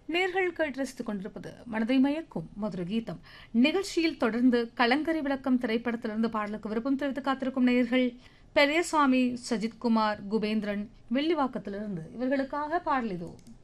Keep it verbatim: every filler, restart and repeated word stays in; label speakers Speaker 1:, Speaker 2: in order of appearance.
Speaker 1: நேர்கள் கேட்டு ரசித்துக் கொண்டிருப்பது மனதை மயக்கும் மதுர கீதம் நிகழ்ச்சியில் தொடர்ந்து கலங்கரை விளக்கம் திரைப்படத்திலிருந்து பாடலுக்கு விருப்பம் தெரிவித்து காத்திருக்கும் நேர்கள் பெரியசாமி, சஜித்குமார், குபேந்திரன், வெள்ளிவாக்கத்திலிருந்து இவர்களுக்காக பாடல் இதோ.